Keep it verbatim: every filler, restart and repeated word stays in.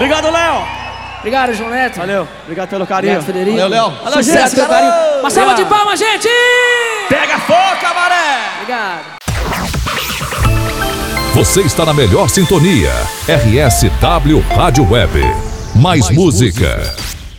Obrigado, Léo. Obrigado, João Neto. Valeu. Obrigado pelo carinho. Obrigado, Federico. Valeu, Léo. Valeu, gente. Pelo carinho. Uma salva de palmas, gente. Pega fogo, cabaré. Obrigado. Você está na melhor sintonia. R S W Rádio Web. Mais, Mais música. música.